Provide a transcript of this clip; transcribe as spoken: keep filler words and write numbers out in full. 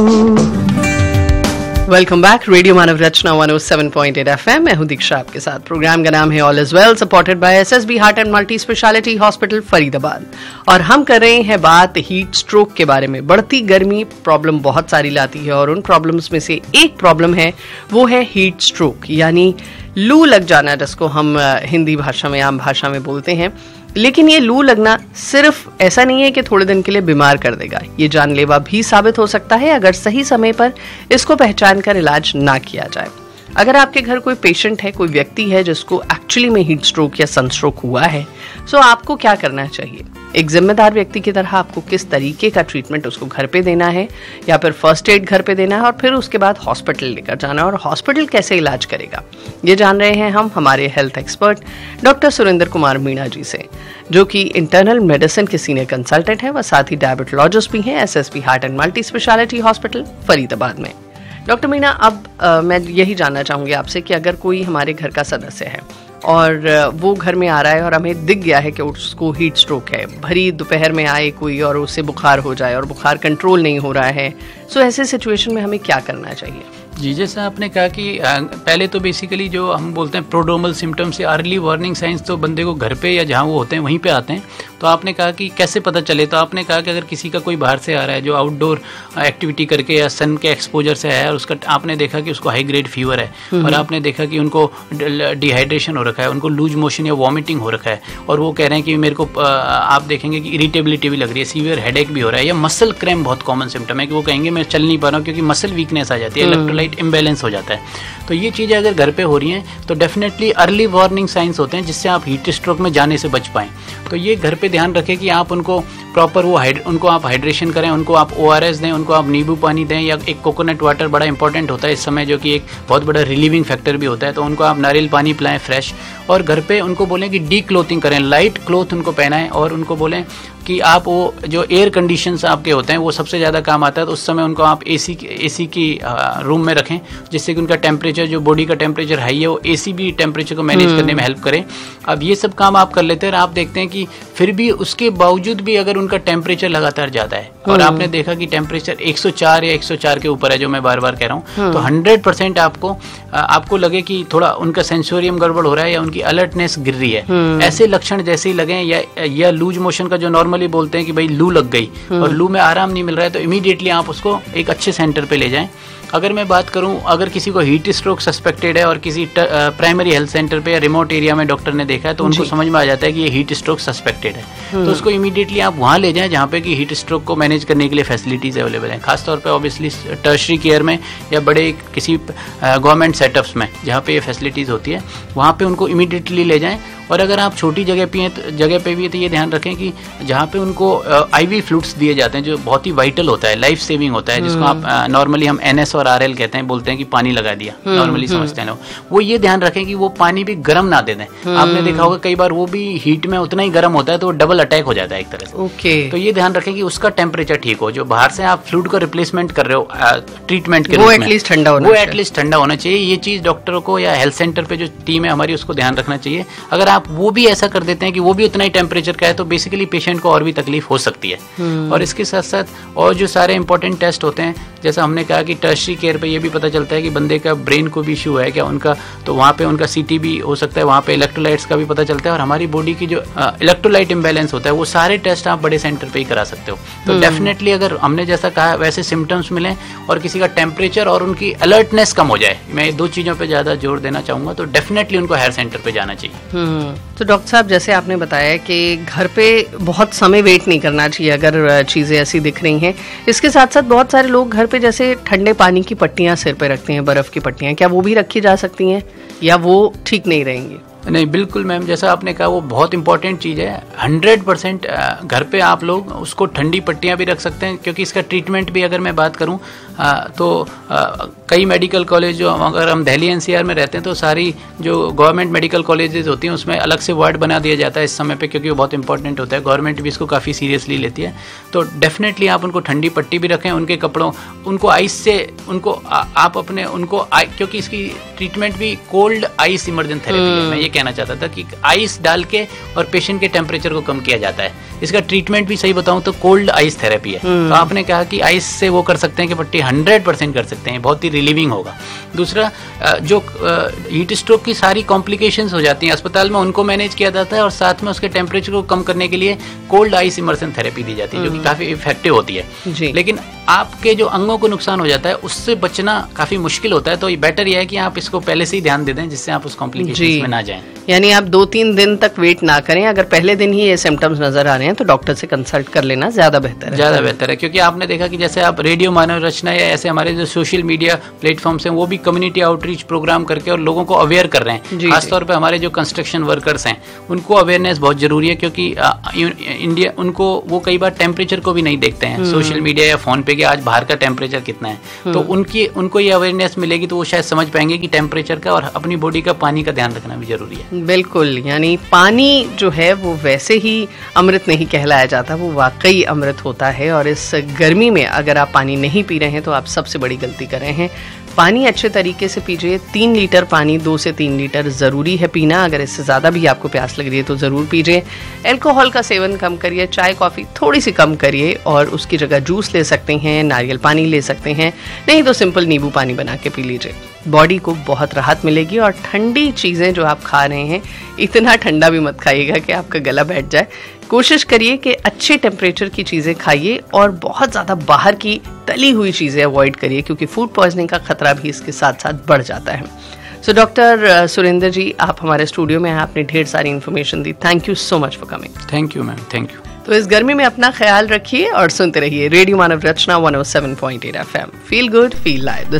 Welcome back, radio मानव रचना one O seven point eight F M. मैं हूं दीक्षा आपके साथ। प्रोग्राम का नाम है all is well, supported by SSB heart and multi speciality hospital Faridabad. और हम कर रहे हैं बात हीट स्ट्रोक के बारे में। बढ़ती गर्मी प्रॉब्लम बहुत सारी लाती है और उन प्रॉब्लम्स में से एक प्रॉब्लम है वो है हीट स्ट्रोक, यानी लू लग जाना, जिसको हम हिंदी भाषा में, आम भाषा में बोलते हैं। लेकिन ये लू लगना सिर्फ ऐसा नहीं है कि थोड़े दिन के लिए बीमार कर देगा, ये जानलेवा भी साबित हो सकता है अगर सही समय पर इसको पहचान कर इलाज ना किया जाए। अगर आपके घर कोई पेशेंट है, कोई व्यक्ति है जिसको एक्चुअली में हीट स्ट्रोक या सनस्ट्रोक हुआ है, तो आपको क्या करना चाहिए? एक जिम्मेदार व्यक्ति की तरह आपको किस तरीके का ट्रीटमेंट उसको घर पे देना है, या फिर फर्स्ट एड घर पे देना है और फिर उसके बाद हॉस्पिटल लेकर जाना, और हॉस्पिटल कैसे इलाज करेगा, ये जान रहे हैं हम हमारे health expert doctor Surendra Kumar Meena जी से, जो कि इंटरनल मेडिसिन के सीनियर कंसल्टेंट हैं व साथ ही डायबिटोलॉजिस्ट भी हैं SSB heart and multi speciality hospital Faridabad में। डॉक्टर मीणा, अब आ, मैं यही जानना चाहूँगी आपसे कि अगर कोई हमारे घर का सदस्य है और वो घर में आ रहा है और हमें दिख गया है कि उसको हीट स्ट्रोक है, भरी दोपहर में आए कोई और उससे बुखार हो जाए और बुखार कंट्रोल नहीं हो रहा है, सो ऐसे सिचुएशन में हमें क्या करना चाहिए? जी, जैसा आपने कहा कि पहले तो बेसिकली जो हम बोलते हैं प्रोड्रोमल सिम्टम्स या अर्ली वार्निंग साइंस, तो बंदे को घर पे या जहाँ वो होते हैं वहीं पे आते हैं। तो आपने कहा कि कैसे पता चले, तो आपने कहा कि अगर किसी का कोई बाहर से आ रहा है जो आउटडोर एक्टिविटी करके या सन के एक्सपोजर से आया है और उसका आपने देखा कि उसको हाई ग्रेड फीवर है और आपने देखा कि उनको डिहाइड्रेशन हो रखा है, उनको लूज मोशन या वॉमिटिंग हो रखा है और वो कह रहे हैं कि मेरे को आप देखेंगे कि इरिटेबिलिटी भी लग रही है, सीवियर हेडेक भी हो रहा है, या मसल क्रैम्प बहुत कॉमन सिम्टम है कि वो कहेंगे मैं चल नहीं पा रहा हूँ क्योंकि मसल वीकनेस आ जाती है, इलेक्ट्रोलाइट इम्बैलेंस हो जाता है। तो ये चीज़ें अगर घर पे हो रही हैं तो डेफिनेटली अर्ली वार्निंग साइंस होते हैं जिससे आप हीट स्ट्रोक में जाने से बच पाएं। तो ये घर पे ध्यान रखें कि आप उनको प्रॉपर वो हाइड उनको आप हाइड्रेशन करें, उनको आप ओ आर एस दें, उनको आप नींबू पानी दें, या एक कोकोनट वाटर बड़ा इंपॉर्टेंट होता है इस समय, जो कि एक बहुत बड़ा रिलीविंग फैक्टर भी होता है। तो उनको आप नारियल पानी पिलाएं फ्रेश, और घर पे उनको बोलें कि डी क्लोथिंग करें, लाइट क्लोथ उनको पहनाएं, और उनको बोलें कि आप वो जो एयर कंडीशंस आपके होते हैं वो सबसे ज़्यादा काम आता है, तो उस समय उनको आप एसी एसी की रूम में रखें जिससे कि उनका टेम्परेचर, जो बॉडी का टेम्परेचर हाई है, वो एसी भी टेम्परेचर को मैनेज करने में हेल्प करे। अब ये सब काम आप कर लेते हैं और आप देखते हैं कि फिर भी उसके बावजूद भी अगर उनका टेम्परेचर लगातार ज़्यादा है और आपने देखा कि टेम्परेचर एक सौ चार या एक सौ चार के ऊपर है, जो मैं बार बार कह रहा हूँ, तो हंड्रेड परसेंट आपको आपको लगे कि थोड़ा उनका सेंसोरियम गड़बड़ हो रहा है या उनकी अलर्टनेस गिर रही है, ऐसे लक्षण जैसे ही लगे, या या लूज मोशन का जो नॉर्मली बोलते हैं कि भाई लू लग गई और लू में आराम नहीं मिल रहा है, तो इमीडिएटली आप उसको एक अच्छे सेंटर पे ले जाएं। अगर मैं बात करूं, अगर किसी को हीट स्ट्रोक सस्पेक्टेड है और किसी प्राइमरी हेल्थ सेंटर पे या रिमोट एरिया में डॉक्टर ने देखा है, तो उनको समझ में आ जाता है कि ये हीट स्ट्रोक सस्पेक्टेड है, तो उसको इमीडिएटली आप वहाँ ले जाएं जहाँ पे कि हीट स्ट्रोक को मैनेज करने के लिए फैसिलिटीज़ अवेलेबल हैं। खासतौर पे ऑब्वियसली टर्शरी केयर में या बड़े किसी गवर्नमेंट सेटअप्स में जहाँ पे ये फैसिलिटीज़ होती है, वहाँ पे उनको इमीडिएटली ले जाएं। और अगर आप छोटी जगह पे हैं जगह पे भी है तो ये ध्यान रखें कि जहाँ पे उनको आईवी फ्लूइड्स दिए जाते हैं, जो बहुत ही वाइटल होता है, लाइफ सेविंग होता है, जिसको आप नॉर्मली हम एनएस और आरएल कहते हैं, बोलते हैं कि पानी लगा दिया, नॉर्मली समझते हैं लोग, वो ये ध्यान रखें कि वो पानी भी गर्म ना दे दें। आपने देखा होगा कई बार वो भी हीट में उतना ही गर्म होता है तो वो डबल अटैक हो जाता है एक तरह से। ओके, तो ये ध्यान रखें कि उसका टेम्परेचर ठीक हो, जो बाहर से आप फ्लूइड का रिप्लेसमेंट कर रहे हो ट्रीटमेंट के, वो एटलीस्ट ठंडा होना वो एटलीस्ट ठंडा होना चाहिए। ये चीज डॉक्टरों को या हेल्थ सेंटर पे जो टीम है हमारी उसको ध्यान रखना चाहिए। अगर आप वो भी ऐसा देते हैं कि वो भी उतना ही टेम्परेचर का है, तो बेसिकली पेशेंट को और भी तकलीफ हो सकती है। और इसके साथ साथ और जो सारे इंपॉर्टेंट टेस्ट होते हैं, जैसा हमने कहा कि टर्शरी केयर पे ये भी पता चलता है कि बंदे का ब्रेन को भी इशू है क्या उनका, तो वहाँ पे उनका सीटी भी हो सकता है, वहाँ पे इलेक्ट्रोलाइट्स का भी पता चलता है, और हमारी बॉडी की जो इलेक्ट्रोलाइट इम्बैलेंस होता है वो सारे टेस्ट आप बड़े सेंटर पे ही करा सकते हो। तो डेफिनेटली अगर हमने जैसा कहा वैसे सिम्टम्स मिले और किसी का टेम्परेचर और उनकी अलर्टनेस कम हो जाए, मैं दो चीज़ों पर ज़्यादा जोर देना चाहूँगा, तो डेफिनेटली उनको हायर सेंटर पर जाना चाहिए। तो डॉक्टर साहब, जैसे आपने बताया कि घर पे बहुत समय वेट नहीं करना चाहिए अगर चीज़ें ऐसी दिख रही हैं, इसके साथ साथ बहुत सारे लोग घर पे जैसे ठंडे पानी की पट्टियाँ सिर पे रखते हैं, बर्फ़ की पट्टियाँ, क्या वो भी रखी जा सकती हैं या वो ठीक नहीं रहेंगी? नहीं, बिल्कुल मैम, जैसा आपने कहा वो बहुत इंपॉर्टेंट चीज़ है। हंड्रेड परसेंट घर पे आप लोग उसको ठंडी पट्टियाँ भी रख सकते हैं, क्योंकि इसका ट्रीटमेंट भी अगर मैं बात करूँ तो आ, कई मेडिकल कॉलेज जो अगर हम दिल्ली एनसीआर में रहते हैं तो सारी जो गवर्नमेंट मेडिकल कॉलेजेस होती हैं उसमें अलग से वार्ड बना दिया जाता है इस समय पे, क्योंकि वो बहुत इंपॉर्टेंट होता है। गवर्नमेंट भी इसको काफ़ी सीरियसली लेती है। तो डेफिनेटली आप उनको ठंडी पट्टी भी रखें, उनके कपड़ों उनको आइस से उनको आ, आप अपने उनको क्योंकि इसकी ट्रीटमेंट भी कोल्ड आइस इमरजेंट थेरेपी है। मैं ये कहना चाहता था कि आइस डाल के और पेशेंट के टेम्परेचर को कम किया जाता है। इसका ट्रीटमेंट भी सही बताऊं तो कोल्ड आइस थेरेपी है। तो आपने कहा कि आइस से वो कर सकते हैं कि पट्टी हंड्रेड परसेंट कर सकते हैं, बहुत ही रिलीविंग होगा। दूसरा जो हीट स्ट्रोक की सारी कॉम्प्लिकेशंस हो जाती हैं अस्पताल में, उनको मैनेज किया जाता है और साथ में उसके टेम्परेचर को कम करने के लिए कोल्ड आइस इमर्शन थेरेपी दी जाती है, जो कि काफ़ी इफेक्टिव होती है। लेकिन आपके जो अंगों को नुकसान हो जाता है उससे बचना काफ़ी मुश्किल होता है, तो ये बेटर यह है कि आप इसको पहले से ही ध्यान दे दें, जिससे आप उस कॉम्प्लिकेशंस में ना जाएं। यानी आप दो तीन दिन तक वेट ना करें, अगर पहले दिन ही ये सिम्टम्स नजर आ रहे हैं तो डॉक्टर से कंसल्ट कर लेना ज़्यादा बेहतर है। ज़्यादा बेहतर है, क्योंकि आपने देखा कि जैसे आप रेडियो मानव रचना या ऐसे हमारे जो सोशल मीडिया प्लेटफॉर्म्स हैं वो भी कम्युनिटी आउटरीच प्रोग्राम करके और लोगों को अवेयर कर रहे हैं। खासतौर पर हमारे जो कंस्ट्रक्शन वर्कर्स हैं उनको अवेयरनेस बहुत जरूरी है, क्योंकि इंडिया उनको वो कई बार टेम्परेचर को भी नहीं देखते हैं सोशल मीडिया या फोन पे कि आज बाहर का टेम्परेचर कितना है, तो उनकी उनको ये अवेयरनेस मिलेगी तो वो शायद समझ पाएंगे कि टेम्परेचर का और अपनी बॉडी का पानी का ध्यान रखना भी जरूरी है। बिल्कुल, यानी पानी जो है वो वैसे ही अमृत नहीं कहलाया जाता, वो वाकई अमृत होता है। और इस गर्मी में अगर आप पानी नहीं पी रहे हैं तो आप सबसे बड़ी गलती कर रहे हैं। पानी अच्छे तरीके से पीजिए, तीन लीटर पानी, दो से तीन लीटर ज़रूरी है पीना। अगर इससे ज़्यादा भी आपको प्यास लग रही है तो ज़रूर पीजिए। अल्कोहल का सेवन कम करिए, चाय कॉफ़ी थोड़ी सी कम करिए और उसकी जगह जूस ले सकते हैं, नारियल पानी ले सकते हैं, नहीं तो सिंपल नींबू पानी बना के पी लीजिए। बॉडी को बहुत राहत मिलेगी। और ठंडी चीज़ें जो आप खा रहे हैं, इतना ठंडा भी मत खाइएगा कि आपका गला बैठ जाए। कोशिश करिए कि अच्छे टेम्परेचर की चीज़ें खाइए और बहुत ज़्यादा बाहर की तली हुई चीज़ें अवॉइड करिए, क्योंकि फूड पॉइजनिंग का खतरा भी इसके साथ साथ बढ़ जाता है। सो डॉक्टर सुरेंद्र जी, आप हमारे स्टूडियो में हैं, आपने ढेर सारी information the. Thank you so much for coming. Thank you ma'am, thank you. तो इस गर्मी में अपना ख्याल रखिए और सुनते रहिए रेडियो मानव रचना one O seven point eight F M. Feel good, feel live.